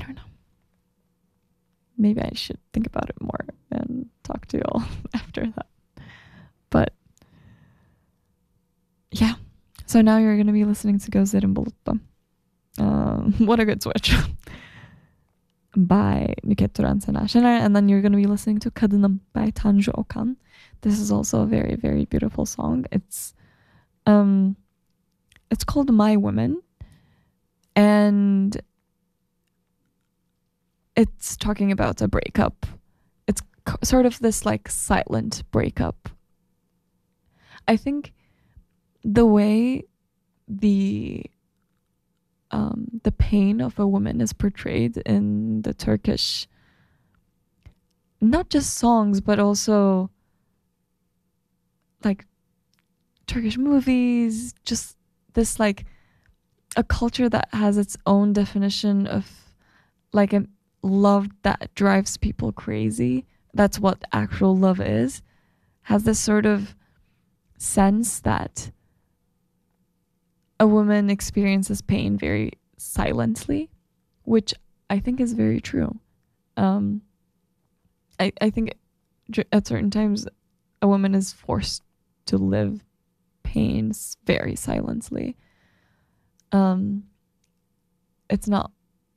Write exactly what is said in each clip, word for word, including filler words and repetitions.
don't know. Maybe I should think about it more and talk to y'all after that. But yeah. So now you're going to be listening to Gözlerim Bulutlu. Um, what a good switch. By Nükhet Turan Sena Şener. And then you're going to be listening to Kadınım by Tanju Okan. This is also a very, very beautiful song. It's um, it's called My Women. And it's talking about a breakup. It's co- sort of this like silent breakup. I think the way the um, the pain of a woman is portrayed in the Turkish, not just songs, but also like Turkish movies, just this like a culture that has its own definition of like a love that drives people crazy. That's what actual love is. Has this sort of sense that a woman experiences pain very silently, which I think is very true. Um, I, I think at certain times a woman is forced to live pains very silently. Um, it's not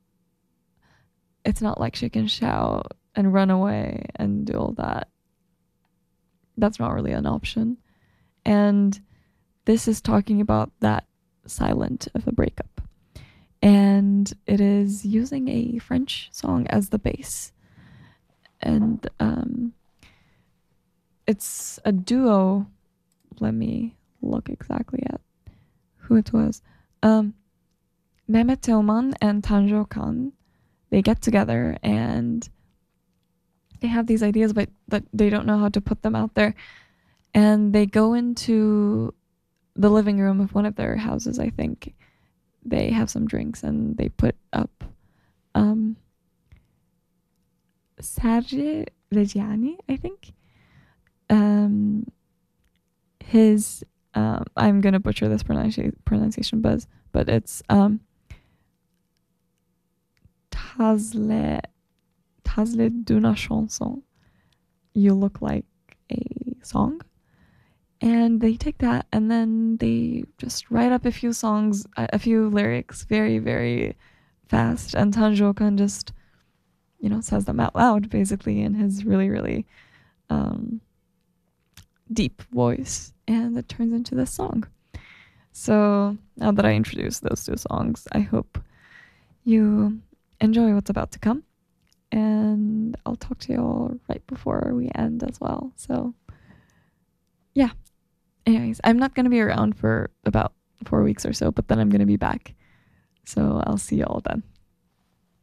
it's not like she can shout and run away and do all that. That's not really an option. And this is talking about that silent of a breakup. And it is using a French song as the base. And um, it's a duo. Let me look exactly at who it was. Um, Mehmet Teoman and Tanju Okan, they get together and they have these ideas, but, but they don't know how to put them out there. And they go into the living room of one of their houses, I think. They have some drinks and they put up um, Serge Reggiani, I think. Um, his, um, I'm going to butcher this pronunci- pronunciation, Buzz, but it's um, Tazle, Tazle d'una chanson. You look like a song. And they take that and then they just write up a few songs, a few lyrics very, very fast. And Tanju Okan just, you know, says them out loud, basically, in his really, really um, deep voice. And it turns into this song. So now that I introduced those two songs, I hope you enjoy what's about to come. And I'll talk to you all right before we end as well. So, yeah. Anyways, I'm not going to be around for about four weeks or so, but then I'm going to be back. So I'll see you all then.